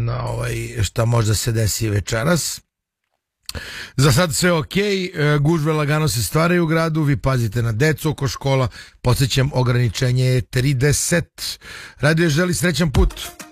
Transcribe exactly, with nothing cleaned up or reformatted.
na ovaj, šta možda se desi večeras. Za sad sve ok, gužve lagano se stvaraju u gradu, vi pazite na decu oko škola, podsjećam, ograničenje je trideset. Radio želi srećan put.